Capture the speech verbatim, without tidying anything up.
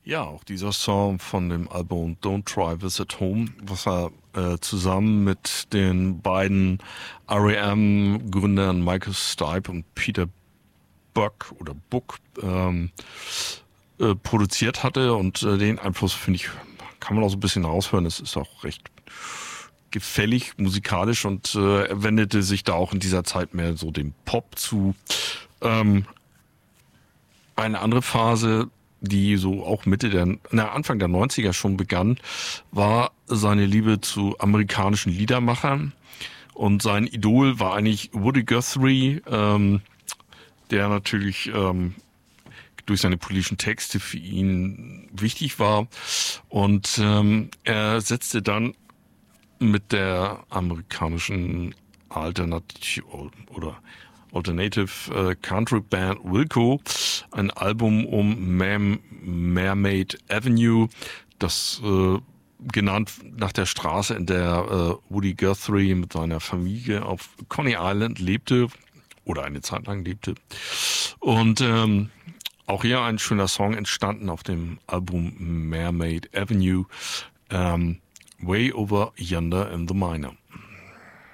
Ja, auch dieser Song von dem Album Don't Try This at Home, was er äh, zusammen mit den beiden R E M-Gründern Michael Stipe und Peter Buck oder Buck ähm, äh, produziert hatte. Und äh, den Einfluss, finde ich, kann man auch so ein bisschen raushören. Es ist auch recht gefällig musikalisch und äh, er wendete sich da auch in dieser Zeit mehr so dem Pop zu. Ähm, eine andere Phase, die so auch Mitte der, na, Anfang der neunziger schon begann, war seine Liebe zu amerikanischen Liedermachern. Und sein Idol war eigentlich Woody Guthrie, ähm, der natürlich ähm, durch seine politischen Texte für ihn wichtig war. Und ähm, er setzte dann mit der amerikanischen Alternative oder Alternative äh, Country Band Wilco ein Album um Mer- Mermaid Avenue, das äh, genannt nach der Straße, in der äh, Woody Guthrie mit seiner Familie auf Coney Island lebte oder eine Zeit lang lebte. Und ähm, auch hier ein schöner Song entstanden auf dem Album Mermaid Avenue, ähm, Way Over Yonder in the Minor.